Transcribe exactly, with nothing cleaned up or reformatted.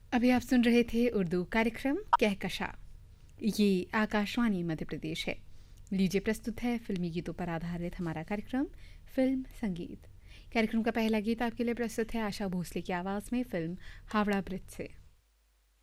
अभी आप सुन रहे थे उर्दू कार्यक्रम कहकशा। ये आकाशवाणी मध्य प्रदेश है। लीजिए प्रस्तुत है फिल्मी गीतों पर आधारित हमारा कार्यक्रम फिल्म संगीत। कार्यक्रम का पहला गीत आपके लिए प्रस्तुत है आशा भोसले की आवाज़ में फिल्म हावड़ा ब्रिज से।